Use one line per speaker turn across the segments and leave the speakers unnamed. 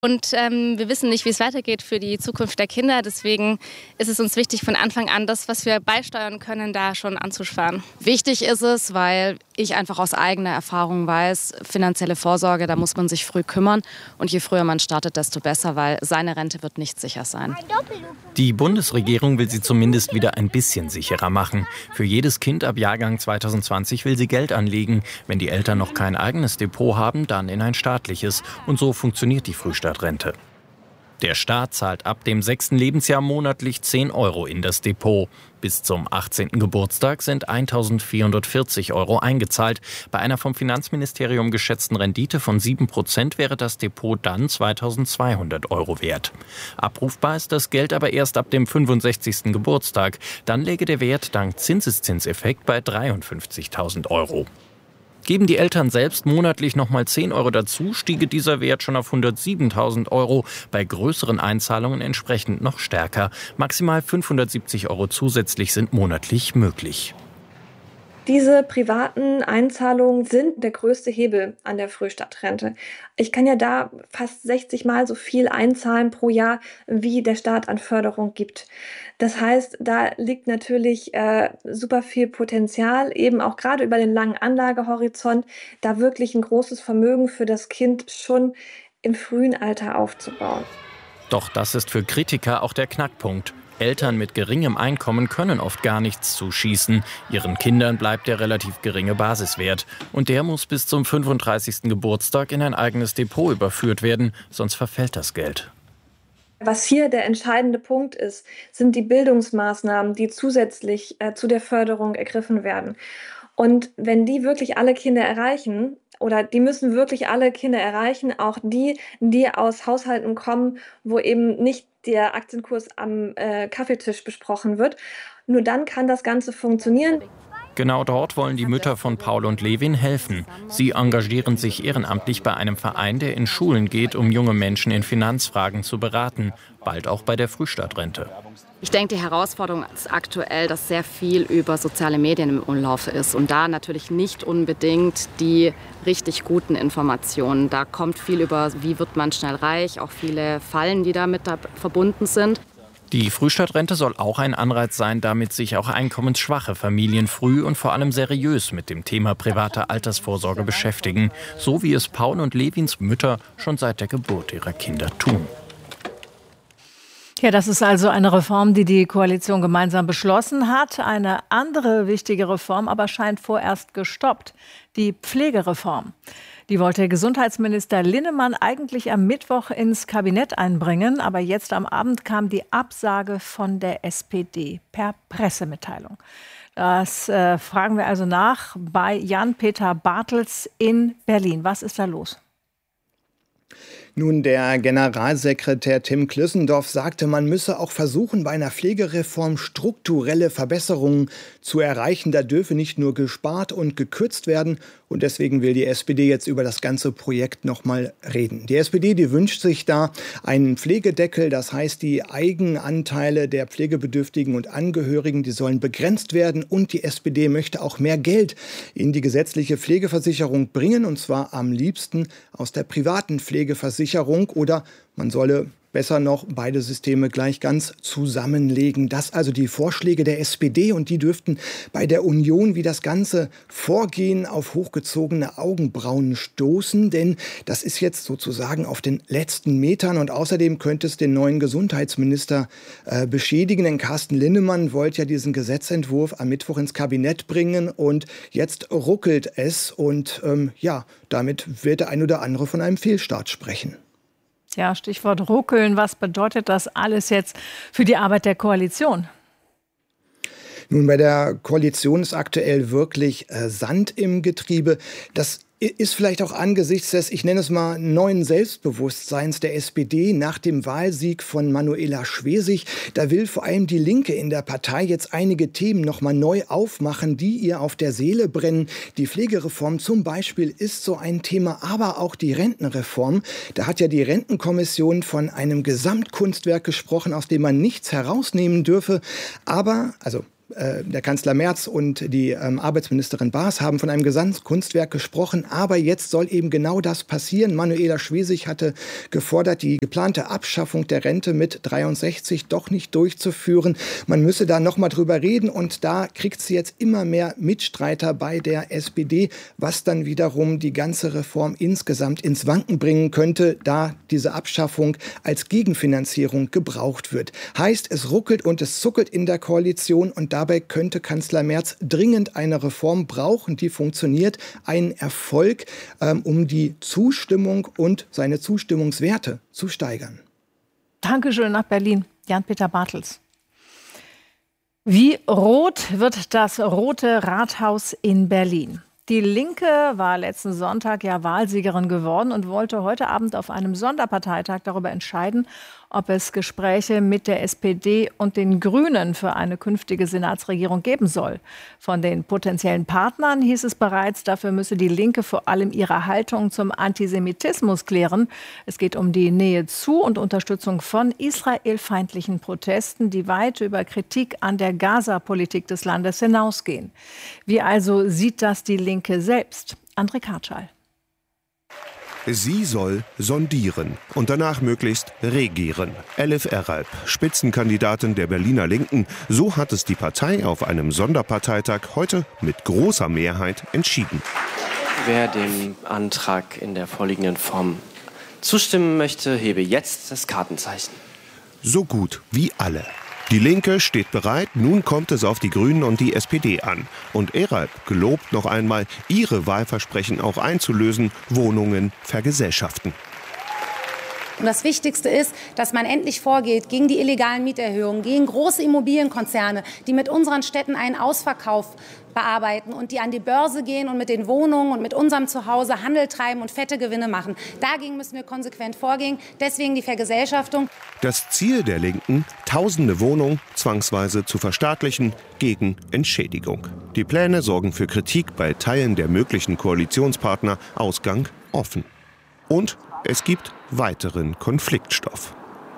Und wir wissen nicht, wie es weitergeht für die Zukunft der Kinder. Deswegen ist es uns wichtig, von Anfang an das, was wir beisteuern können, da schon anzusparen.
Wichtig ist es, weil ich einfach aus eigener Erfahrung weiß, finanzielle Vorsorge, da muss man sich früh kümmern. Und je früher man startet, desto besser, weil seine Rente wird nicht sicher sein.
Die Bundesregierung will sie zumindest wieder ein bisschen sicherer machen. Für jedes Kind ab Jahrgang 2020 will sie Geld anlegen. Wenn die Eltern noch kein eigenes Depot haben, dann in ein staatliches. Und so funktioniert die Frühstart. Rente. Der Staat zahlt ab dem 6. Lebensjahr monatlich 10 € in das Depot. Bis zum 18. Geburtstag sind 1.440 € eingezahlt. Bei einer vom Finanzministerium geschätzten Rendite von 7% wäre das Depot dann 2.200 € wert. Abrufbar ist das Geld aber erst ab dem 65. Geburtstag. Dann läge der Wert dank Zinseszinseffekt bei 53.000 €. Geben die Eltern selbst monatlich nochmal 10 € dazu, stiege dieser Wert schon auf 107.000 €. Bei größeren Einzahlungen entsprechend noch stärker. Maximal 570 € zusätzlich sind monatlich möglich.
Diese privaten Einzahlungen sind der größte Hebel an der Frühstart-Rente. Ich kann ja da fast 60 Mal so viel einzahlen pro Jahr, wie der Staat an Förderung gibt. Das heißt, da liegt natürlich super viel Potenzial, eben auch gerade über den langen Anlagehorizont, da wirklich ein großes Vermögen für das Kind schon im frühen Alter aufzubauen.
Doch das ist für Kritiker auch der Knackpunkt. Eltern mit geringem Einkommen können oft gar nichts zuschießen. Ihren Kindern bleibt der relativ geringe Basiswert. Und der muss bis zum 35. Geburtstag in ein eigenes Depot überführt werden, sonst verfällt das Geld.
Was hier der entscheidende Punkt ist, sind die Bildungsmaßnahmen, die zusätzlich zu der Förderung ergriffen werden. Und wenn die wirklich alle Kinder erreichen, oder die müssen wirklich alle Kinder erreichen, auch die aus Haushalten kommen, wo eben nicht der Aktienkurs am Kaffeetisch besprochen wird. Nur dann kann das Ganze funktionieren.
Genau dort wollen die Mütter von Paul und Levin helfen. Sie engagieren sich ehrenamtlich bei einem Verein, der in Schulen geht, um junge Menschen in Finanzfragen zu beraten. Bald auch bei der Frühstartrente.
Ich denke, die Herausforderung ist aktuell, dass sehr viel über soziale Medien im Umlauf ist. Und da natürlich nicht unbedingt die richtig guten Informationen. Da kommt viel über, wie wird man schnell reich, auch viele Fallen, die damit verbunden sind.
Die Frühstartrente soll auch ein Anreiz sein, damit sich auch einkommensschwache Familien früh und vor allem seriös mit dem Thema private Altersvorsorge beschäftigen. So wie es Paul und Levins Mütter schon seit der Geburt ihrer Kinder tun.
Ja, das ist also eine Reform, die die Koalition gemeinsam beschlossen hat. Eine andere wichtige Reform aber scheint vorerst gestoppt. Die Pflegereform. Die wollte Gesundheitsminister Linnemann eigentlich am Mittwoch ins Kabinett einbringen. Aber jetzt am Abend kam die Absage von der SPD per Pressemitteilung. Das fragen wir also nach bei Jan-Peter Bartels in Berlin. Was ist da los?
Nun, der Generalsekretär Tim Klüssendorf sagte, man müsse auch versuchen, bei einer Pflegereform strukturelle Verbesserungen zu erreichen. Da dürfe nicht nur gespart und gekürzt werden. Und deswegen will die SPD jetzt über das ganze Projekt nochmal reden. Die SPD, die wünscht sich da einen Pflegedeckel. Das heißt, die Eigenanteile der Pflegebedürftigen und Angehörigen, die sollen begrenzt werden. Und die SPD möchte auch mehr Geld in die gesetzliche Pflegeversicherung bringen. Und zwar am liebsten aus der privaten Pflegeversicherung. Oder man solle besser noch beide Systeme gleich ganz zusammenlegen. Das also die Vorschläge der SPD, und die dürften bei der Union wie das ganze Vorgehen auf hochgezogene Augenbrauen stoßen, denn das ist jetzt sozusagen auf den letzten Metern, und außerdem könnte es den neuen Gesundheitsminister beschädigen, denn Carsten Linnemann wollte ja diesen Gesetzentwurf am Mittwoch ins Kabinett bringen, und jetzt ruckelt es, und damit wird der ein oder andere von einem Fehlstart sprechen.
Ja, Stichwort ruckeln. Was bedeutet das alles jetzt für die Arbeit der Koalition?
Nun, bei der Koalition ist aktuell wirklich Sand im Getriebe. Das ist vielleicht auch angesichts des, ich nenne es mal, neuen Selbstbewusstseins der SPD nach dem Wahlsieg von Manuela Schwesig. Da will vor allem die Linke in der Partei jetzt einige Themen noch mal neu aufmachen, die ihr auf der Seele brennen. Die Pflegereform zum Beispiel ist so ein Thema, aber auch die Rentenreform. Da hat ja die Rentenkommission von einem Gesamtkunstwerk gesprochen, aus dem man nichts herausnehmen dürfe. Aber, der Kanzler Merz und die Arbeitsministerin Baas haben von einem Gesamtkunstwerk gesprochen. Aber jetzt soll eben genau das passieren. Manuela Schwesig hatte gefordert, die geplante Abschaffung der Rente mit 63 doch nicht durchzuführen. Man müsse da noch mal drüber reden. Und da kriegt sie jetzt immer mehr Mitstreiter bei der SPD, was dann wiederum die ganze Reform insgesamt ins Wanken bringen könnte, da diese Abschaffung als Gegenfinanzierung gebraucht wird. Heißt, es ruckelt und es zuckelt in der Koalition und dabei könnte Kanzler Merz dringend eine Reform brauchen, die funktioniert, einen Erfolg, um die Zustimmung und seine Zustimmungswerte zu steigern. Dankeschön nach Berlin. Jan-Peter Bartels.
Wie rot wird das Rote Rathaus in Berlin? Die Linke war letzten Sonntag ja Wahlsiegerin geworden und wollte heute Abend auf einem Sonderparteitag darüber entscheiden, ob es Gespräche mit der SPD und den Grünen für eine künftige Senatsregierung geben soll. Von den potenziellen Partnern hieß es bereits, dafür müsse die Linke vor allem ihre Haltung zum Antisemitismus klären. Es geht um die Nähe zu und Unterstützung von israelfeindlichen Protesten, die weit über Kritik an der Gaza-Politik des Landes hinausgehen. Wie also sieht das die Linke selbst? André Kartschal.
Sie soll sondieren und danach möglichst regieren. Elif Eralp, Spitzenkandidatin der Berliner Linken, so hat es die Partei auf einem Sonderparteitag heute mit großer Mehrheit entschieden.
Wer dem Antrag in der vorliegenden Form zustimmen möchte, hebe jetzt das Kartenzeichen.
So gut wie alle. Die Linke steht bereit, nun kommt es auf die Grünen und die SPD an. Und Eralp gelobt noch einmal, ihre Wahlversprechen auch einzulösen, Wohnungen vergesellschaften.
Und das Wichtigste ist, dass man endlich vorgeht gegen die illegalen Mieterhöhungen, gegen große Immobilienkonzerne, die mit unseren Städten einen Ausverkauf bearbeiten und die an die Börse gehen und mit den Wohnungen und mit unserem Zuhause Handel treiben und fette Gewinne machen. Dagegen müssen wir konsequent vorgehen. Deswegen die Vergesellschaftung.
Das Ziel der Linken, tausende Wohnungen zwangsweise zu verstaatlichen, gegen Entschädigung. Die Pläne sorgen für Kritik bei Teilen der möglichen Koalitionspartner. Ausgang offen. Und es gibt weiteren Konfliktstoff.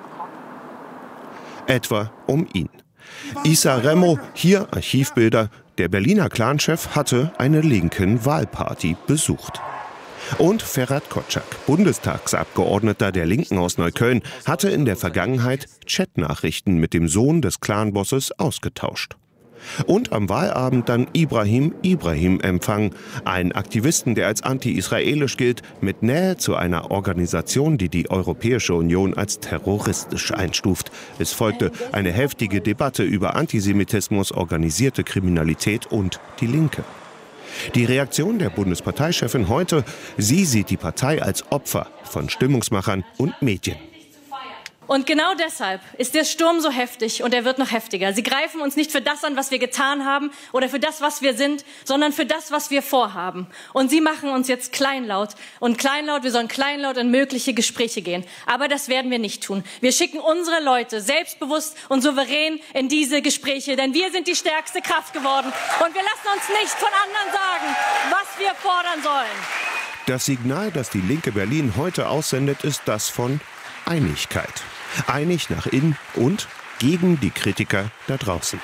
Etwa um ihn. Issa Remo, hier Archivbilder. Der Berliner Clanchef hatte eine linken Wahlparty besucht. Und Ferhat Kotschak, Bundestagsabgeordneter der Linken aus Neukölln, hatte in der Vergangenheit Chatnachrichten mit dem Sohn des Clanbosses ausgetauscht. Und am Wahlabend dann Ibrahim empfangen, einen Aktivisten, der als anti-israelisch gilt, mit Nähe zu einer Organisation, die die Europäische Union als terroristisch einstuft. Es folgte eine heftige Debatte über Antisemitismus, organisierte Kriminalität und die Linke. Die Reaktion der Bundesparteichefin heute: Sie sieht die Partei als Opfer von Stimmungsmachern und Medien.
Und genau deshalb ist der Sturm so heftig und er wird noch heftiger. Sie greifen uns nicht für das an, was wir getan haben oder für das, was wir sind, sondern für das, was wir vorhaben. Und sie machen uns jetzt kleinlaut. Und wir sollen kleinlaut in mögliche Gespräche gehen. Aber das werden wir nicht tun. Wir schicken unsere Leute selbstbewusst und souverän in diese Gespräche, denn wir sind die stärkste Kraft geworden. Und wir lassen uns nicht von anderen sagen, was wir fordern sollen.
Das Signal, das die Linke Berlin heute aussendet, ist das von Einigkeit. Einig nach innen und gegen die Kritiker da draußen.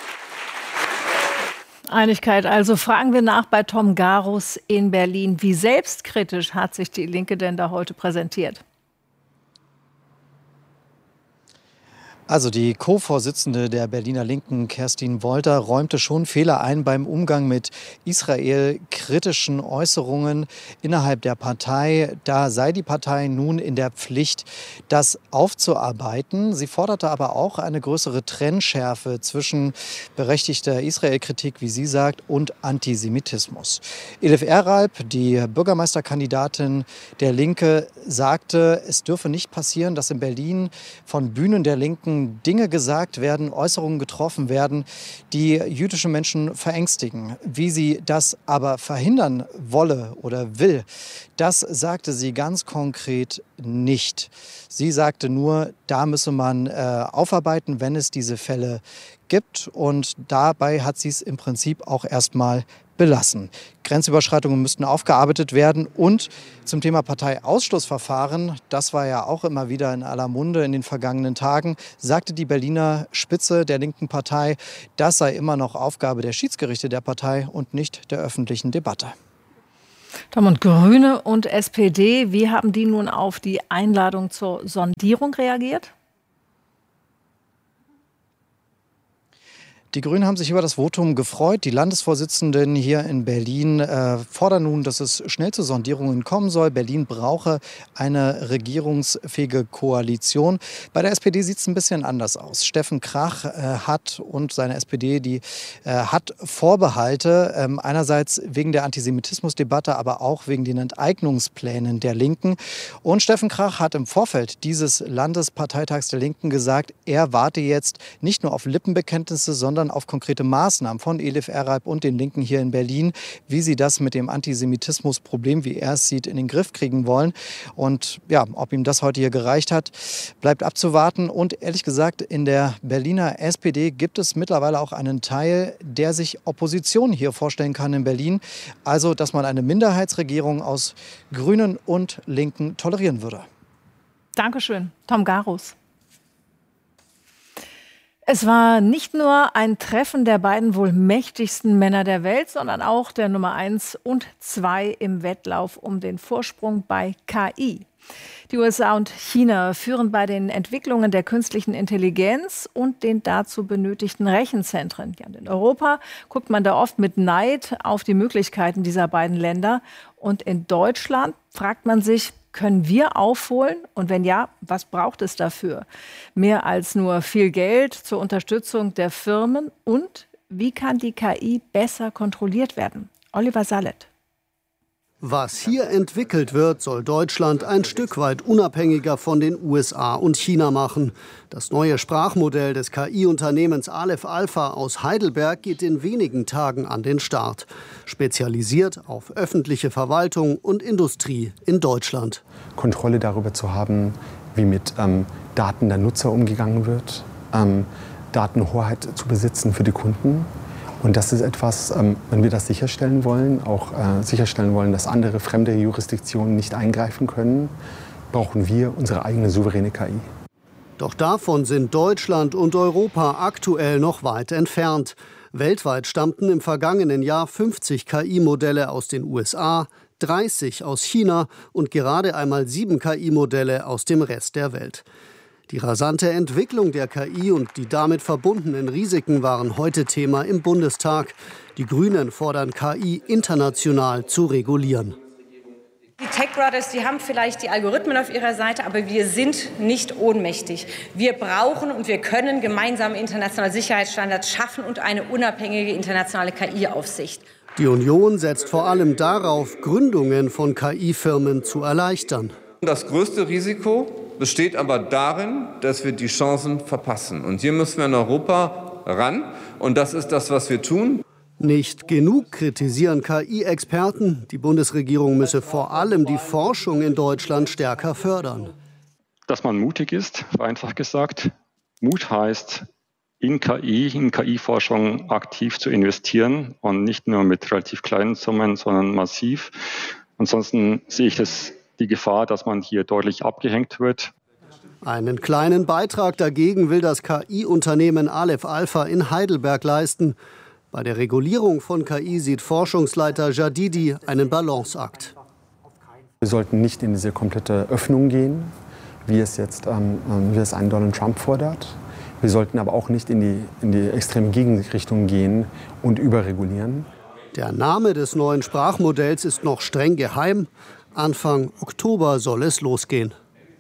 Einigkeit. Also fragen wir nach bei Tom Garus in Berlin. Wie selbstkritisch hat sich die Linke denn da heute präsentiert?
Also die Co-Vorsitzende der Berliner Linken, Kerstin Wolter, räumte schon Fehler ein beim Umgang mit Israel-kritischen Äußerungen innerhalb der Partei. Da sei die Partei nun in der Pflicht, das aufzuarbeiten. Sie forderte aber auch eine größere Trennschärfe zwischen berechtigter Israel-Kritik, wie sie sagt, und Antisemitismus. Elif Eralp, die Bürgermeisterkandidatin der Linke, sagte, es dürfe nicht passieren, dass in Berlin von Bühnen der Linken Dinge gesagt werden, Äußerungen getroffen werden, die jüdische Menschen verängstigen. Wie sie das aber verhindern wolle oder will, das sagte sie ganz konkret nicht. Sie sagte nur, da müsse man aufarbeiten, wenn es diese Fälle gibt. Und dabei hat sie es im Prinzip auch erstmal belassen. Grenzüberschreitungen müssten aufgearbeitet werden. Und zum Thema Parteiausschlussverfahren, das war ja auch immer wieder in aller Munde in den vergangenen Tagen, sagte die Berliner Spitze der linken Partei, das sei immer noch Aufgabe der Schiedsgerichte der Partei und nicht der öffentlichen Debatte.
Tom, und Grüne und SPD, wie haben die nun auf die Einladung zur Sondierung reagiert?
Die Grünen haben sich über das Votum gefreut. Die Landesvorsitzenden hier in Berlin fordern nun, dass es schnell zu Sondierungen kommen soll. Berlin brauche eine regierungsfähige Koalition. Bei der SPD sieht es ein bisschen anders aus. Steffen Krach und seine SPD, hat Vorbehalte. Einerseits wegen der Antisemitismusdebatte, aber auch wegen den Enteignungsplänen der Linken. Und Steffen Krach hat im Vorfeld dieses Landesparteitags der Linken gesagt, er warte jetzt nicht nur auf Lippenbekenntnisse, sondern auf konkrete Maßnahmen von Elif Erraib und den Linken hier in Berlin, wie sie das mit dem Antisemitismusproblem, wie er es sieht, in den Griff kriegen wollen. Und ja, ob ihm das heute hier gereicht hat, bleibt abzuwarten. Und ehrlich gesagt, in der Berliner SPD gibt es mittlerweile auch einen Teil, der sich Opposition hier vorstellen kann in Berlin. Also, dass man eine Minderheitsregierung aus Grünen und Linken tolerieren würde.
Dankeschön, Tom Garus. Es war nicht nur ein Treffen der beiden wohl mächtigsten Männer der Welt, sondern auch der Nummer 1 und 2 im Wettlauf um den Vorsprung bei KI. Die USA und China führen bei den Entwicklungen der künstlichen Intelligenz und den dazu benötigten Rechenzentren. Ja, in Europa guckt man da oft mit Neid auf die Möglichkeiten dieser beiden Länder. Und in Deutschland fragt man sich, können wir aufholen? Und wenn ja, was braucht es dafür? Mehr als nur viel Geld zur Unterstützung der Firmen. Und wie kann die KI besser kontrolliert werden? Oliver Sallet.
Was hier entwickelt wird, soll Deutschland ein Stück weit unabhängiger von den USA und China machen. Das neue Sprachmodell des KI-Unternehmens Aleph Alpha aus Heidelberg geht in wenigen Tagen an den Start. Spezialisiert auf öffentliche Verwaltung und Industrie in Deutschland.
Kontrolle darüber zu haben, wie mit Daten der Nutzer umgegangen wird, Datenhoheit zu besitzen für die Kunden. Und das ist etwas, wenn wir das sicherstellen wollen, auch sicherstellen wollen, dass andere fremde Jurisdiktionen nicht eingreifen können, brauchen wir unsere eigene souveräne KI.
Doch davon sind Deutschland und Europa aktuell noch weit entfernt. Weltweit stammten im vergangenen Jahr 50 KI-Modelle aus den USA, 30 aus China und gerade einmal 7 KI-Modelle aus dem Rest der Welt. Die rasante Entwicklung der KI und die damit verbundenen Risiken waren heute Thema im Bundestag. Die Grünen fordern KI international zu regulieren.
Die Tech Brothers, die haben vielleicht die Algorithmen auf ihrer Seite, aber wir sind nicht ohnmächtig. Wir brauchen und wir können gemeinsame internationale Sicherheitsstandards schaffen und eine unabhängige internationale KI-Aufsicht.
Die Union setzt vor allem darauf, Gründungen von KI-Firmen zu erleichtern.
Das größte Risiko besteht aber darin, dass wir die Chancen verpassen. Und hier müssen wir in Europa ran. Und das ist das, was wir tun.
Nicht genug kritisieren KI-Experten. Die Bundesregierung müsse vor allem die Forschung in Deutschland stärker fördern.
Dass man mutig ist, einfach gesagt. Mut heißt, in KI-Forschung aktiv zu investieren und nicht nur mit relativ kleinen Summen, sondern massiv. Ansonsten sehe ich die Gefahr, dass man hier deutlich abgehängt wird.
Einen kleinen Beitrag dagegen will das KI-Unternehmen Aleph Alpha in Heidelberg leisten. Bei der Regulierung von KI sieht Forschungsleiter Jadidi einen Balanceakt.
Wir sollten nicht in diese komplette Öffnung gehen, wie es ein Donald Trump fordert. Wir sollten aber auch nicht in die extreme Gegenrichtung gehen und überregulieren.
Der Name des neuen Sprachmodells ist noch streng geheim. Anfang Oktober soll es losgehen.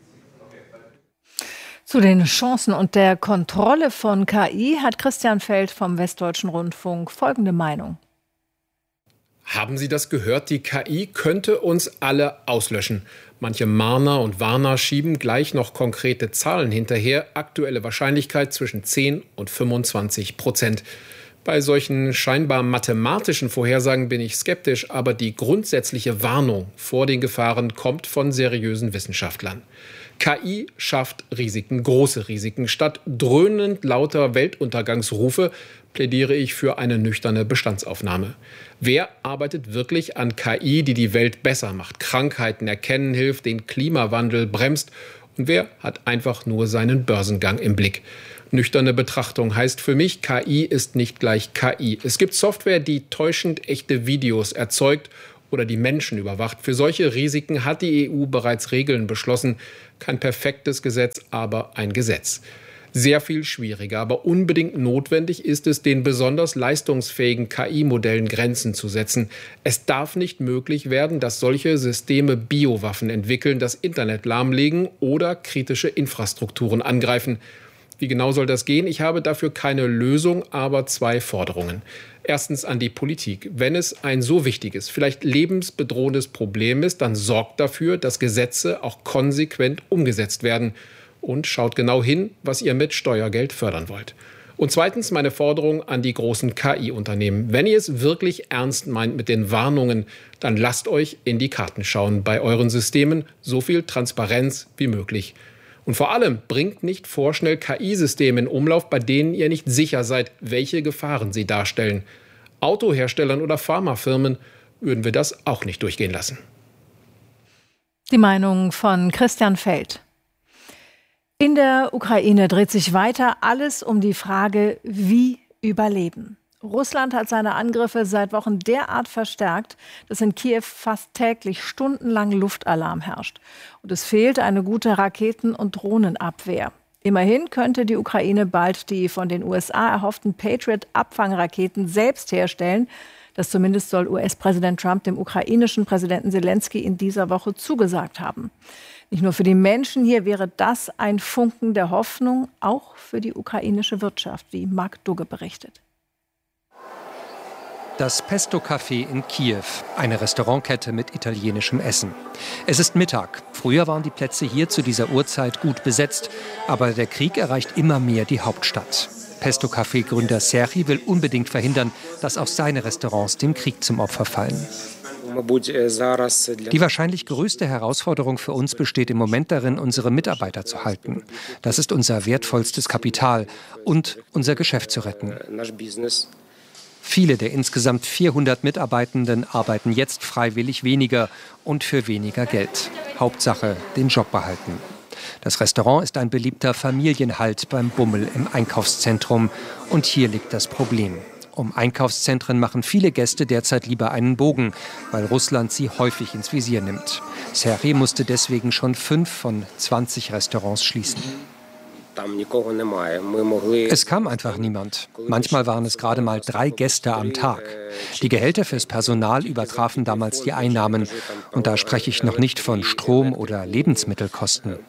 Zu den Chancen und der Kontrolle von KI hat Christian Feld vom Westdeutschen Rundfunk folgende Meinung.
Haben Sie das gehört? Die KI könnte uns alle auslöschen. Manche Mahner und Warner schieben gleich noch konkrete Zahlen hinterher. Aktuelle Wahrscheinlichkeit zwischen 10 und 25%. Bei solchen scheinbar mathematischen Vorhersagen bin ich skeptisch, aber die grundsätzliche Warnung vor den Gefahren kommt von seriösen Wissenschaftlern. KI schafft Risiken, große Risiken. Statt dröhnend lauter Weltuntergangsrufe plädiere ich für eine nüchterne Bestandsaufnahme. Wer arbeitet wirklich an KI, die die Welt besser macht, Krankheiten erkennen hilft, den Klimawandel bremst? Und wer hat einfach nur seinen Börsengang im Blick? Nüchterne Betrachtung heißt für mich, KI ist nicht gleich KI. Es gibt Software, die täuschend echte Videos erzeugt oder die Menschen überwacht. Für solche Risiken hat die EU bereits Regeln beschlossen. Kein perfektes Gesetz, aber ein Gesetz. Sehr viel schwieriger, aber unbedingt notwendig ist es, den besonders leistungsfähigen KI-Modellen Grenzen zu setzen. Es darf nicht möglich werden, dass solche Systeme Biowaffen entwickeln, das Internet lahmlegen oder kritische Infrastrukturen angreifen. Wie genau soll das gehen? Ich habe dafür keine Lösung, aber 2 Forderungen. Erstens an die Politik. Wenn es ein so wichtiges, vielleicht lebensbedrohendes Problem ist, dann sorgt dafür, dass Gesetze auch konsequent umgesetzt werden. Und schaut genau hin, was ihr mit Steuergeld fördern wollt. Und zweitens meine Forderung an die großen KI-Unternehmen. Wenn ihr es wirklich ernst meint mit den Warnungen, dann lasst euch in die Karten schauen bei euren Systemen. So viel Transparenz wie möglich. Und vor allem bringt nicht vorschnell KI-Systeme in Umlauf, bei denen ihr nicht sicher seid, welche Gefahren sie darstellen. Autoherstellern oder Pharmafirmen würden wir das auch nicht durchgehen lassen.
Die Meinung von Christian Feld. In der Ukraine dreht sich weiter alles um die Frage, wie überleben. Russland hat seine Angriffe seit Wochen derart verstärkt, dass in Kiew fast täglich stundenlang Luftalarm herrscht. Und es fehlt eine gute Raketen- und Drohnenabwehr. Immerhin könnte die Ukraine bald die von den USA erhofften Patriot-Abfangraketen selbst herstellen. Das zumindest soll US-Präsident Trump dem ukrainischen Präsidenten Selenskyj in dieser Woche zugesagt haben. Nicht nur für die Menschen hier wäre das ein Funken der Hoffnung, auch für die ukrainische Wirtschaft, wie Marc Dugge berichtet.
Das Pesto Café in Kiew, eine Restaurantkette mit italienischem Essen. Es ist Mittag. Früher waren die Plätze hier zu dieser Uhrzeit gut besetzt, aber der Krieg erreicht immer mehr die Hauptstadt. Pesto Café-Gründer Serhii will unbedingt verhindern, dass auch seine Restaurants dem Krieg zum Opfer fallen. Die wahrscheinlich größte Herausforderung für uns besteht im Moment darin, unsere Mitarbeiter zu halten. Das ist unser wertvollstes Kapital und unser Geschäft zu retten. Viele der insgesamt 400 Mitarbeitenden arbeiten jetzt freiwillig weniger und für weniger Geld. Hauptsache, den Job behalten. Das Restaurant ist ein beliebter Familienhalt beim Bummel im Einkaufszentrum. Und hier liegt das Problem. Um Einkaufszentren machen viele Gäste derzeit lieber einen Bogen, weil Russland sie häufig ins Visier nimmt. Serhii musste deswegen schon 5 von 20 Restaurants schließen. Es kam einfach niemand. Manchmal waren es gerade mal 3 Gäste am Tag. Die Gehälter fürs Personal übertrafen damals die Einnahmen. Und da spreche ich noch nicht von Strom- oder Lebensmittelkosten.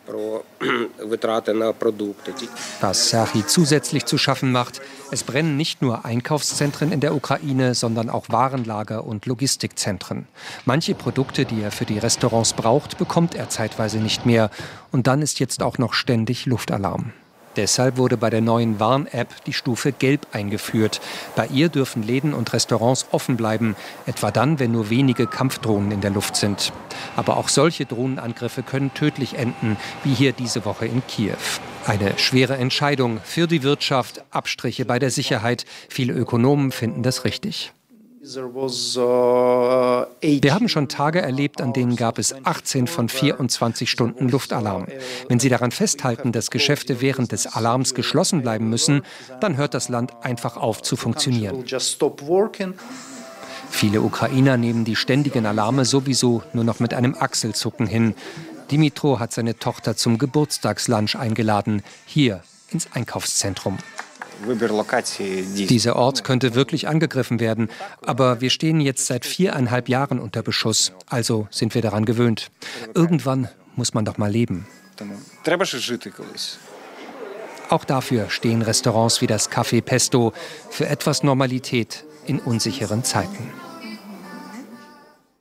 Was Serhii zusätzlich zu schaffen macht, es brennen nicht nur Einkaufszentren in der Ukraine, sondern auch Warenlager und Logistikzentren. Manche Produkte, die er für die Restaurants braucht, bekommt er zeitweise nicht mehr. Und dann ist jetzt auch noch ständig Luftalarm. Deshalb wurde bei der neuen Warn-App die Stufe Gelb eingeführt. Bei ihr dürfen Läden und Restaurants offen bleiben, etwa dann, wenn nur wenige Kampfdrohnen in der Luft sind. Aber auch solche Drohnenangriffe können tödlich enden, wie hier diese Woche in Kiew. Eine schwere Entscheidung für die Wirtschaft, Abstriche bei der Sicherheit. Viele Ökonomen finden das richtig. Wir haben schon Tage erlebt, an denen gab es 18 von 24 Stunden Luftalarm. Wenn Sie daran festhalten, dass Geschäfte während des Alarms geschlossen bleiben müssen, dann hört das Land einfach auf zu funktionieren. Viele Ukrainer nehmen die ständigen Alarme sowieso nur noch mit einem Achselzucken hin. Dimitro hat seine Tochter zum Geburtstagslunch eingeladen, hier ins Einkaufszentrum. Dieser Ort könnte wirklich angegriffen werden, aber wir stehen jetzt seit 4,5 Jahren unter Beschuss, also sind wir daran gewöhnt. Irgendwann muss man doch mal leben. Auch dafür stehen Restaurants wie das Café Pesto für etwas Normalität in unsicheren Zeiten.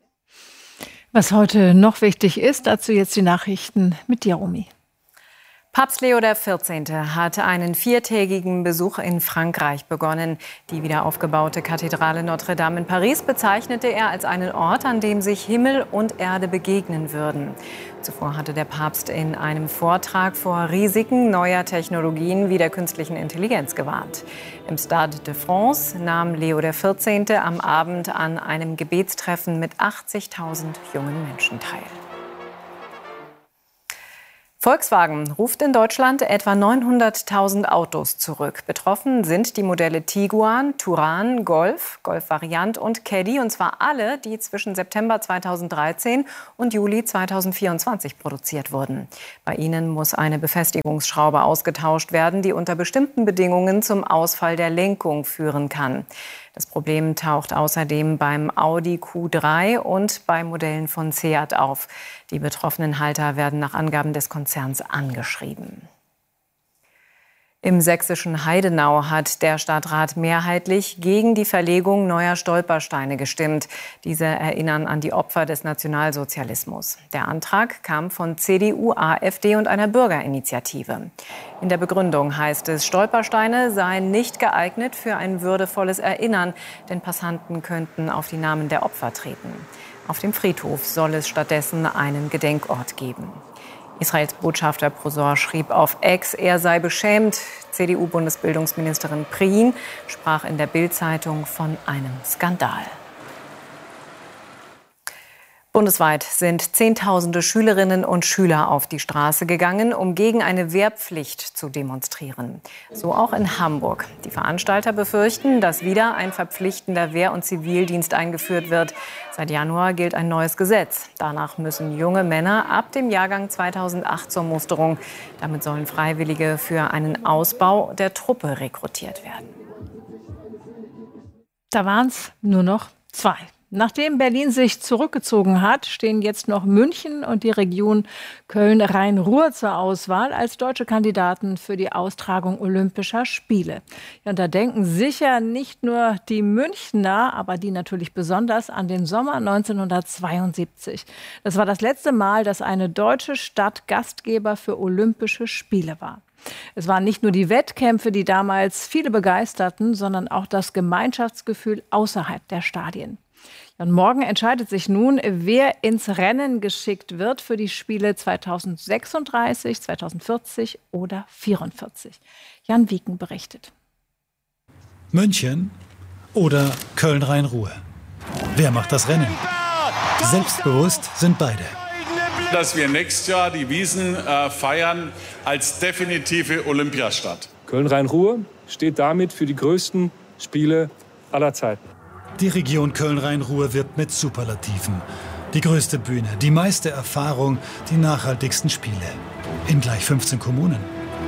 Was heute noch wichtig ist, dazu jetzt die Nachrichten mit dir, Romy.
Papst Leo XIV. Hat einen 4-tägigen Besuch in Frankreich begonnen. Die wiederaufgebaute Kathedrale Notre-Dame in Paris bezeichnete er als einen Ort, an dem sich Himmel und Erde begegnen würden. Zuvor hatte der Papst in einem Vortrag vor Risiken neuer Technologien wie der künstlichen Intelligenz gewarnt. Im Stade de France nahm Leo XIV. Am Abend an einem Gebetstreffen mit 80.000 jungen Menschen teil. Volkswagen ruft in Deutschland etwa 900.000 Autos zurück. Betroffen sind die Modelle Tiguan, Touran, Golf, Golf-Variant und Caddy. Und zwar alle, die zwischen September 2013 und Juli 2024 produziert wurden. Bei ihnen muss eine Befestigungsschraube ausgetauscht werden, die unter bestimmten Bedingungen zum Ausfall der Lenkung führen kann. Das Problem taucht außerdem beim Audi Q3 und bei Modellen von Seat auf. Die betroffenen Halter werden nach Angaben des Konzerns angeschrieben. Im sächsischen Heidenau hat der Stadtrat mehrheitlich gegen die Verlegung neuer Stolpersteine gestimmt. Diese erinnern an die Opfer des Nationalsozialismus. Der Antrag kam von CDU, AfD und einer Bürgerinitiative. In der Begründung heißt es, Stolpersteine seien nicht geeignet für ein würdevolles Erinnern, denn Passanten könnten auf die Namen der Opfer treten. Auf dem Friedhof soll es stattdessen einen Gedenkort geben. Israels Botschafter Prosor schrieb auf X, er sei beschämt. CDU-Bundesbildungsministerin Prien sprach in der Bild-Zeitung von einem Skandal. Bundesweit sind Zehntausende Schülerinnen und Schüler auf die Straße gegangen, um gegen eine Wehrpflicht zu demonstrieren. So auch in Hamburg. Die Veranstalter befürchten, dass wieder ein verpflichtender Wehr- und Zivildienst eingeführt wird. Seit Januar gilt ein neues Gesetz. Danach müssen junge Männer ab dem Jahrgang 2008 zur Musterung. Damit sollen Freiwillige für einen Ausbau der Truppe rekrutiert werden.
Da waren es nur noch 2. Nachdem Berlin sich zurückgezogen hat, stehen jetzt noch München und die Region Köln-Rhein-Ruhr zur Auswahl als deutsche Kandidaten für die Austragung Olympischer Spiele. Ja, und da denken sicher nicht nur die Münchner, aber die natürlich besonders an den Sommer 1972. Das war das letzte Mal, dass eine deutsche Stadt Gastgeber für Olympische Spiele war. Es waren nicht nur die Wettkämpfe, die damals viele begeisterten, sondern auch das Gemeinschaftsgefühl außerhalb der Stadien. Und morgen entscheidet sich nun, wer ins Rennen geschickt wird für die Spiele 2036, 2040 oder 2044. Jan Wieken berichtet.
München oder Köln-Rhein-Ruhr? Wer macht das Rennen? Selbstbewusst sind beide.
Dass wir nächstes Jahr die Wiesn feiern als definitive Olympiastadt.
Köln-Rhein-Ruhr steht damit für die größten Spiele aller Zeiten.
Die Region Köln-Rhein-Ruhr wirbt mit Superlativen. Die größte Bühne, die meiste Erfahrung, die nachhaltigsten Spiele. In gleich 15 Kommunen.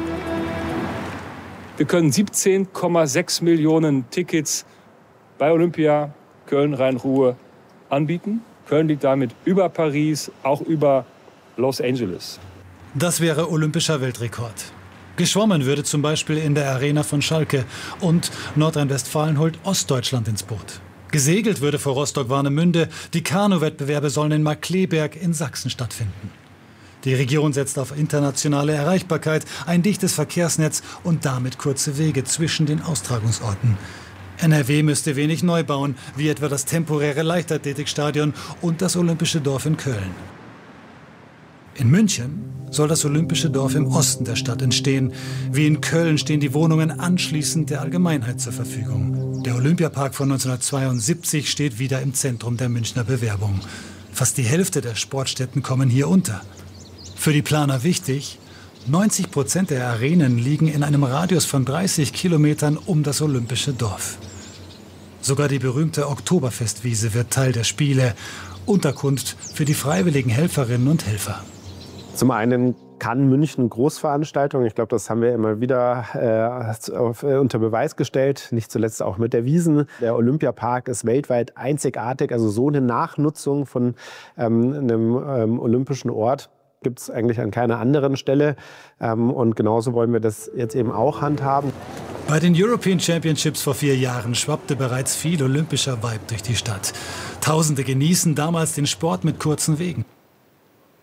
Wir können 17,6 Millionen Tickets bei Olympia Köln-Rhein-Ruhr anbieten. Köln liegt damit über Paris, auch über Los Angeles.
Das wäre olympischer Weltrekord. Geschwommen würde zum Beispiel in der Arena von Schalke. Und Nordrhein-Westfalen holt Ostdeutschland ins Boot. Gesegelt würde vor Rostock-Warnemünde. Die Kanu-Wettbewerbe sollen in Markkleeberg in Sachsen stattfinden. Die Region setzt auf internationale Erreichbarkeit, ein dichtes Verkehrsnetz und damit kurze Wege zwischen den Austragungsorten. NRW müsste wenig neu bauen, wie etwa das temporäre Leichtathletikstadion und das Olympische Dorf in Köln. In München soll das Olympische Dorf im Osten der Stadt entstehen. Wie in Köln stehen die Wohnungen anschließend der Allgemeinheit zur Verfügung. Der Olympiapark von 1972 steht wieder im Zentrum der Münchner Bewerbung. Fast die Hälfte der Sportstätten kommen hier unter. Für die Planer wichtig: 90% der Arenen liegen in einem Radius von 30 Kilometern um das Olympische Dorf. Sogar die berühmte Oktoberfestwiese wird Teil der Spiele. Unterkunft für die freiwilligen Helferinnen und Helfer.
Zum einen kann München Großveranstaltungen, ich glaube, das haben wir immer wieder unter Beweis gestellt, nicht zuletzt auch mit der Wiesn. Der Olympiapark ist weltweit einzigartig, also so eine Nachnutzung von einem olympischen Ort gibt es eigentlich an keiner anderen Stelle. Und genauso wollen wir das jetzt eben auch handhaben.
Bei den European Championships vor 4 Jahren schwappte bereits viel olympischer Vibe durch die Stadt. Tausende genießen damals den Sport mit kurzen Wegen.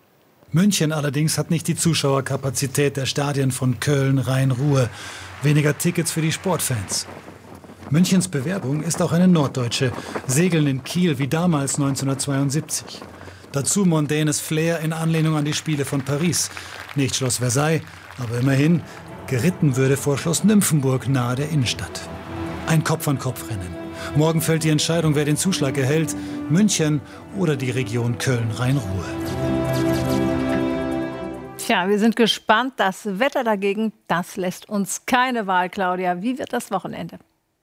München allerdings hat nicht die Zuschauerkapazität der Stadien von Köln, Rhein-Ruhr. Weniger Tickets für die Sportfans. Münchens Bewerbung ist auch eine norddeutsche. Segeln in Kiel wie damals 1972. Dazu mondänes Flair in Anlehnung an die Spiele von Paris. Nicht Schloss Versailles, aber immerhin, geritten würde vor Schloss Nymphenburg nahe der Innenstadt. Ein Kopf-an-Kopf-Rennen. Morgen fällt die Entscheidung, wer den Zuschlag erhält. München oder die Region Köln-Rhein-Ruhr.
Tja, wir sind gespannt. Das Wetter dagegen, das lässt uns keine Wahl, Claudia. Wie wird das Wochenende?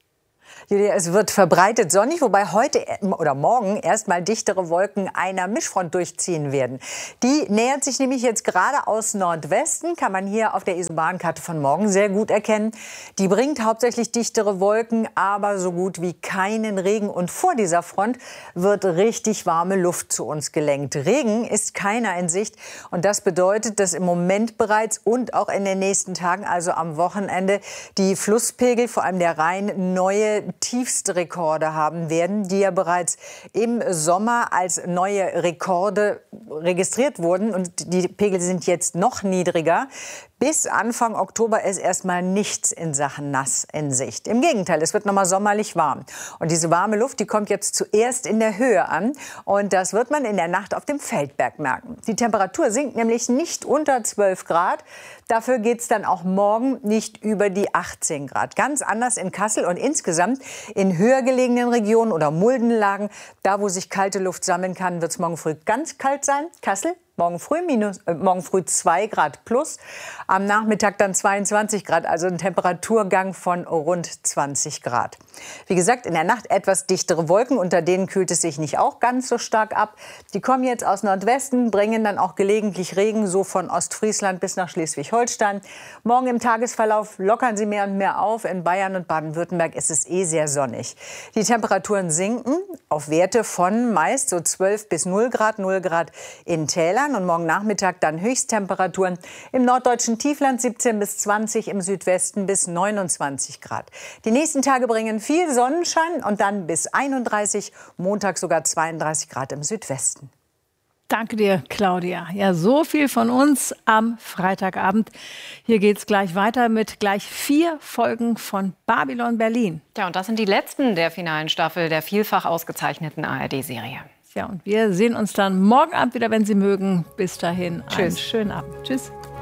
Julia, es wird verbreitet sonnig, wobei heute oder morgen erstmal dichtere Wolken einer Mischfront durchziehen werden. Die nähert sich nämlich jetzt gerade aus Nordwesten, kann man hier auf der Isobahnkarte von morgen sehr gut erkennen. Die bringt hauptsächlich dichtere Wolken, aber so gut wie keinen Regen. Und vor dieser Front wird richtig warme Luft zu uns gelenkt. Regen ist keiner in Sicht. Und das bedeutet, dass im Moment bereits und auch in den nächsten Tagen, also am Wochenende, die Flusspegel, vor allem der Rhein, neue tiefste Rekorde haben werden, die ja bereits im Sommer als neue Rekorde registriert wurden. Und die Pegel sind jetzt noch niedriger. Bis Anfang Oktober ist erstmal nichts in Sachen nass in Sicht. Im Gegenteil, es wird noch mal sommerlich warm. Und diese warme Luft, die kommt jetzt zuerst in der Höhe an. Und das wird man in der Nacht auf dem Feldberg merken. Die Temperatur sinkt nämlich nicht unter 12 Grad. Dafür geht es dann auch morgen nicht über die 18 Grad. Ganz anders in Kassel und insgesamt in höher gelegenen Regionen oder Muldenlagen. Da, wo sich kalte Luft sammeln kann, wird es morgen früh ganz kalt sein. Kassel. Morgen früh 2 Grad plus, am Nachmittag dann 22 Grad, also ein Temperaturgang von rund 20 Grad. Wie gesagt, in der Nacht etwas dichtere Wolken, unter denen kühlt es sich nicht auch ganz so stark ab. Die kommen jetzt aus Nordwesten, bringen dann auch gelegentlich Regen, so von Ostfriesland bis nach Schleswig-Holstein. Morgen im Tagesverlauf lockern sie mehr und mehr auf. In Bayern und Baden-Württemberg ist es sehr sonnig. Die Temperaturen sinken auf Werte von meist so 12 bis 0 Grad in Tälern. Und morgen Nachmittag dann Höchsttemperaturen im norddeutschen Tiefland 17 bis 20, im Südwesten bis 29 Grad. Die nächsten Tage bringen viel Sonnenschein und dann bis 31, Montag sogar 32 Grad im Südwesten.
Danke dir, Claudia. Ja, so viel von uns am Freitagabend. Hier geht's gleich weiter mit gleich 4 Folgen von Babylon Berlin.
Ja, und das sind die letzten der finalen Staffel der vielfach ausgezeichneten ARD-Serie.
Ja, und wir sehen uns dann morgen Abend wieder, wenn Sie mögen. Bis dahin, einen schönen Abend. Tschüss.